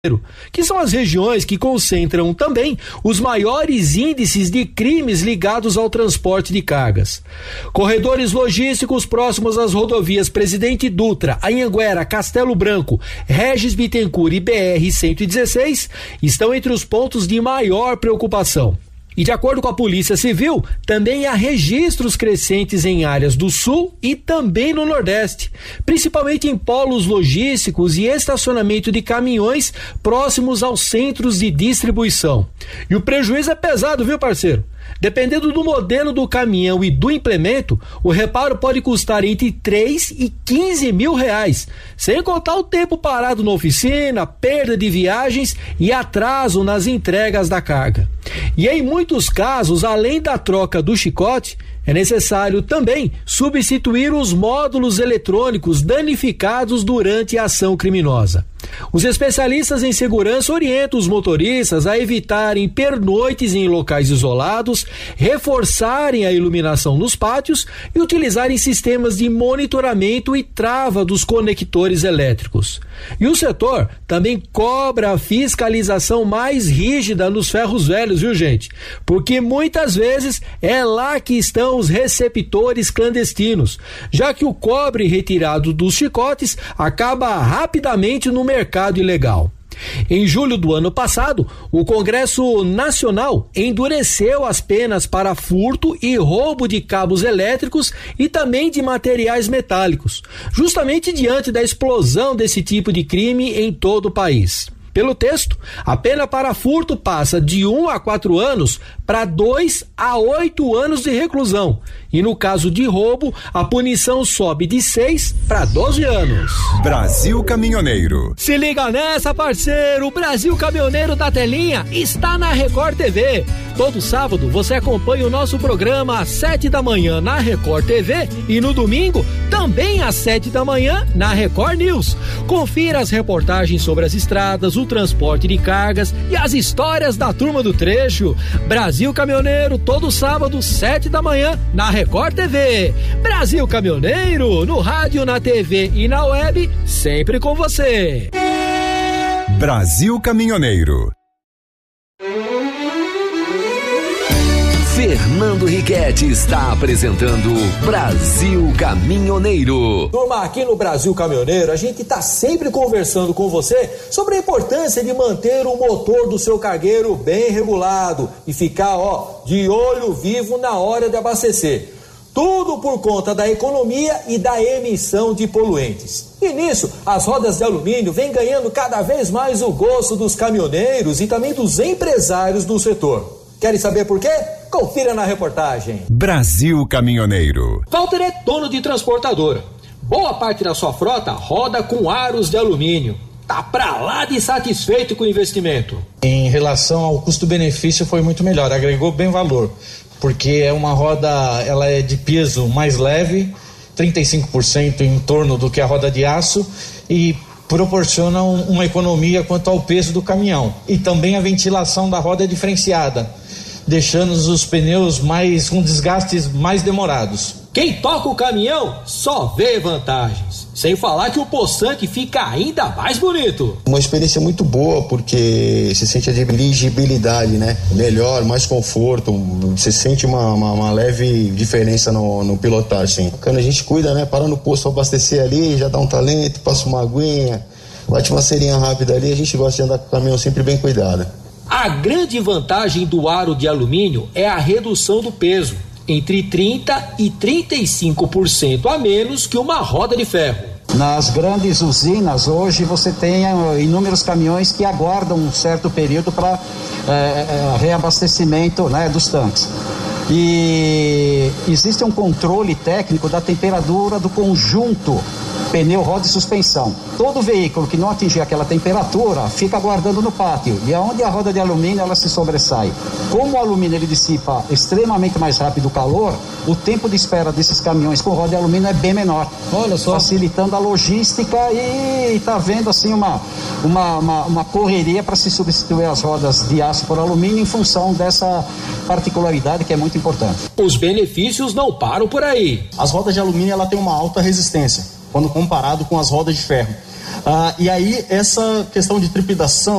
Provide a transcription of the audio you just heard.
que são as regiões que concentram também os maiores índices de crimes ligados ao transporte de cargas. Corredores logísticos próximos às rodovias Presidente Dutra, Anhanguera, Castelo Branco, Regis Bittencourt e BR-116 estão entre os pontos de maior preocupação. E de acordo com a Polícia Civil, também há registros crescentes em áreas do Sul e também no Nordeste, principalmente em polos logísticos e estacionamento de caminhões próximos aos centros de distribuição. E o prejuízo é pesado, viu, parceiro? Dependendo do modelo do caminhão e do implemento, o reparo pode custar entre 3 e 15 mil reais, sem contar o tempo parado na oficina, perda de viagens e atraso nas entregas da carga. E em muitos casos, além da troca do chicote, é necessário também substituir os módulos eletrônicos danificados durante a ação criminosa. Os especialistas em segurança orientam os motoristas a evitarem pernoites em locais isolados, reforçarem a iluminação nos pátios e utilizarem sistemas de monitoramento e trava dos conectores elétricos. E o setor também cobra a fiscalização mais rígida nos ferros velhos, viu, gente? Porque muitas vezes é lá que estão os receptores clandestinos, já que o cobre retirado dos chicotes acaba rapidamente no mercado ilegal. Em julho do ano passado, o Congresso Nacional endureceu as penas para furto e roubo de cabos elétricos e também de materiais metálicos, justamente diante da explosão desse tipo de crime em todo o país. Pelo texto, a pena para furto passa de 1 a 4 anos para 2 a 8 anos de reclusão. E no caso de roubo, a punição sobe de 6 para 12 anos. Brasil Caminhoneiro. Se liga nessa, parceiro! O Brasil Caminhoneiro da Telinha está na Record TV. Todo sábado você acompanha o nosso programa às 7 da manhã na Record TV e no domingo também às 7 da manhã na Record News. Confira as reportagens sobre as estradas, o transporte de cargas e as histórias da turma do trecho. Brasil Caminhoneiro, todo sábado, 7 da manhã, na Record TV. Brasil Caminhoneiro, no rádio, na TV e na web, sempre com você. Brasil Caminhoneiro. Fernando Riquetti está apresentando Brasil Caminhoneiro. Turma, aqui no Brasil Caminhoneiro, a gente está sempre conversando com você sobre a importância de manter o motor do seu cargueiro bem regulado e ficar, de olho vivo na hora de abastecer. Tudo por conta da economia e da emissão de poluentes. E nisso, as rodas de alumínio vêm ganhando cada vez mais o gosto dos caminhoneiros e também dos empresários do setor. Querem saber por quê? Confira na reportagem. Brasil Caminhoneiro. Walter é dono de transportadora. Boa parte da sua frota roda com aros de alumínio. Tá pra lá de satisfeito com o investimento. Em relação ao custo-benefício foi muito melhor, agregou bem valor. Porque é uma roda, ela é de peso mais leve, 35% em torno do que a roda de aço e proporciona uma economia quanto ao peso do caminhão. E também a ventilação da roda é diferenciada, deixando os pneus com desgastes mais demorados. Quem toca o caminhão só vê vantagens. Sem falar que o poçante fica ainda mais bonito. Uma experiência muito boa, porque você sente a dirigibilidade, né? Melhor, mais conforto, você sente uma leve diferença no pilotagem. Quando a gente cuida, né? Para no posto abastecer ali, já dá um talento, passa uma aguinha, bate uma cerinha rápida ali, a gente gosta de andar com o caminhão sempre bem cuidado. A grande vantagem do aro de alumínio é a redução do peso, entre 30% e 35% a menos que uma roda de ferro. Nas grandes usinas, hoje você tem inúmeros caminhões que aguardam um certo período para reabastecimento, né, dos tanques. E existe um controle técnico da temperatura do conjunto pneu, roda e suspensão. Todo veículo que não atingir aquela temperatura fica aguardando no pátio, e aonde a roda de alumínio ela se sobressai. Como o alumínio ele dissipa extremamente mais rápido o calor, o tempo de espera desses caminhões com roda de alumínio é bem menor. Olha só, facilitando a logística, e está vendo assim uma correria para se substituir as rodas de aço por alumínio em função dessa particularidade que é muito importante. Os benefícios não param por aí. As rodas de alumínio ela tem uma alta resistência quando comparado com as rodas de ferro. E aí essa questão de trepidação